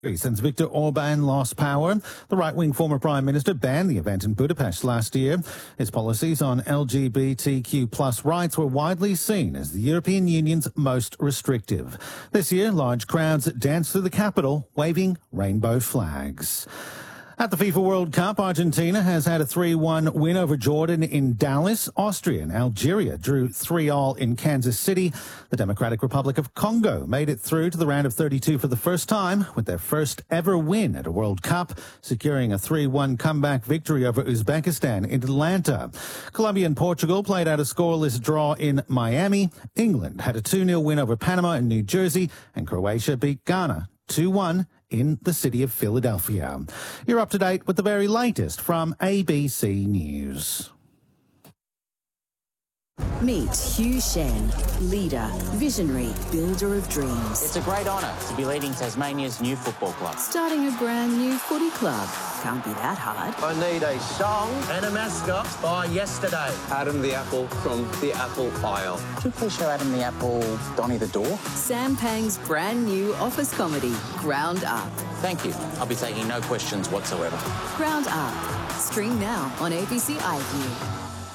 Since Viktor Orban lost power, the right-wing former Prime Minister banned the event in Budapest last year. His policies on LGBTQ plus rights were widely seen as the European Union's most restrictive. This year, large crowds danced through the capital, waving rainbow flags. At the FIFA World Cup, Argentina has had a 3-1 win over Jordan in Dallas. Austria and Algeria drew 3-3 in Kansas City. The Democratic Republic of Congo made it through to the round of 32 for the first time with their first ever win at a World Cup, securing a 3-1 comeback victory over Uzbekistan in Atlanta. Colombia and Portugal played out a scoreless draw in Miami. England had a 2-0 win over Panama in New Jersey, and Croatia beat Ghana 2-1 in the city of Philadelphia. You're up to date with the very latest from ABC News. Meet Hugh Shen, leader, visionary, builder of dreams. It's a great honour to be leading Tasmania's new football club. Starting a brand new footy club. Can't be that hard. I need a song And a mascot by yesterday. Adam the Apple from the Apple Isle. Could you please show Adam the Apple Donny the Door? Sam Pang's brand new office comedy, Ground Up. Thank you. I'll be taking no questions whatsoever. Ground Up. Stream now on ABC iView.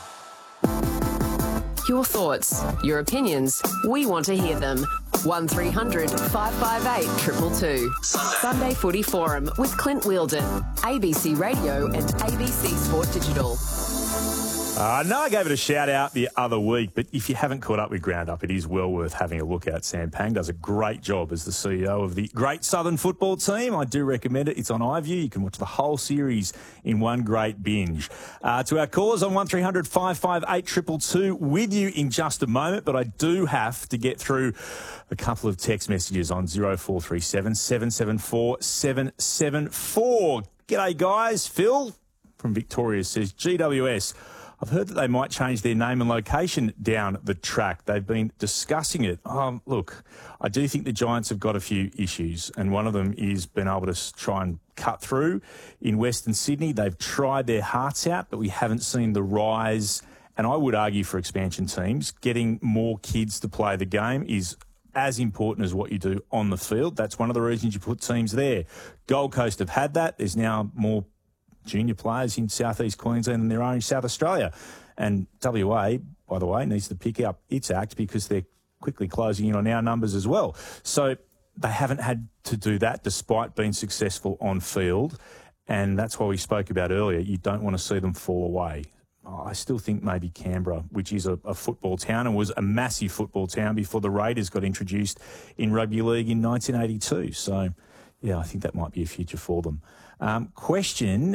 Your thoughts, your opinions, we want to hear them. 1300 558 222. Sunday Footy Forum with Clint Wheeldon, ABC Radio and ABC Sport Digital. I know I gave it a shout out the other week, but if you haven't caught up with Ground Up, it is well worth having a look at. Sam Pang does a great job as the CEO of the Great Southern Football Team. I do recommend it. It's on iView. You can watch the whole series in one great binge. To our callers on 1300 558 222 with you in just a moment, but I do have to get through a couple of text messages on 0437 774 774. G'day, guys. Phil from Victoria says, GWS, I've heard that they might change their name and location down the track. They've been discussing it. Look, I do think the Giants have got a few issues, and one of them is being able to try and cut through in Western Sydney. They've tried their hearts out, but we haven't seen the rise. And I would argue for expansion teams, getting more kids to play the game is as important as what you do on the field. That's one of the reasons you put teams there. Gold Coast have had that. There's now more junior players in southeast Queensland than there are in South Australia. And WA, by the way, needs to pick up its act because they're quickly closing in on our numbers as well. So they haven't had to do that despite being successful on field. And that's why we spoke about earlier. You don't want to see them fall away. I still think maybe Canberra, which is a football town and was a massive football town before the Raiders got introduced in rugby league in 1982. So, yeah, I think that might be a future for them. Question,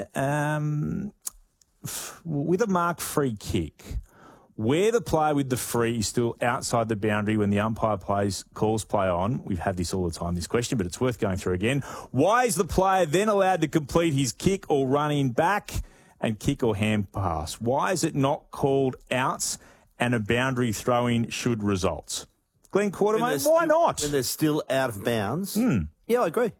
with a mark free kick, where the player with the free is still outside the boundary when the umpire calls play on, we've had this all the time, this question, but it's worth going through again. Why is the player then allowed to complete his kick or run in back and kick or hand pass? Why is it not called out and a boundary throw-in should result? Glenn Quartermain, why not? When they're still out of bounds. Yeah, I agree.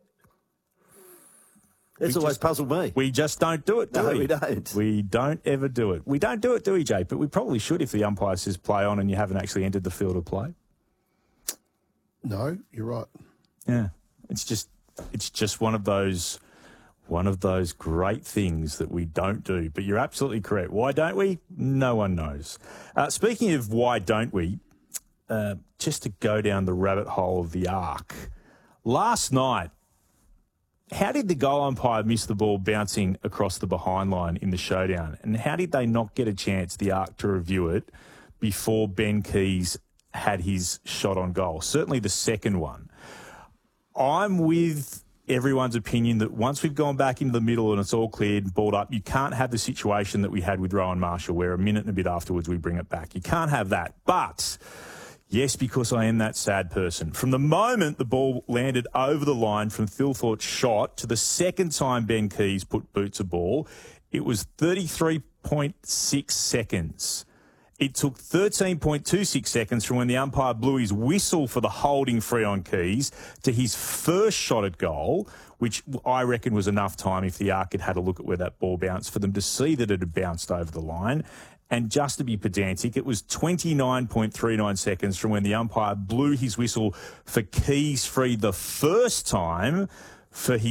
It's always puzzled me. We just don't do it, do we? No, we don't. We don't ever do it. We don't do it, do we, Jake? But we probably should if the umpire says play on and you haven't actually entered the field of play. No, you're right. Yeah. It's just one of those great things that we don't do. But you're absolutely correct. Why don't we? No one knows. Speaking of why don't we, just to go down the rabbit hole of the arc, last night, how did the goal umpire miss the ball bouncing across the behind line in the showdown? And how did they not get a chance, the ARC, to review it before Ben Keays had his shot on goal? Certainly the second one. I'm with everyone's opinion that once we've gone back into the middle and it's all cleared and balled up, you can't have the situation that we had with Rowan Marshall where a minute and a bit afterwards we bring it back. You can't have that. But yes, because I am that sad person. From the moment the ball landed over the line from Thilthorpe's shot to the second time Ben Keays put boots a ball, it was 33.6 seconds. It took 13.26 seconds from when the umpire blew his whistle for the holding free on Keays to his first shot at goal, which I reckon was enough time if the ARC had had a look at where that ball bounced for them to see that it had bounced over the line. And just to be pedantic, it was 29.39 seconds from when the umpire blew his whistle for Keays free the first time for his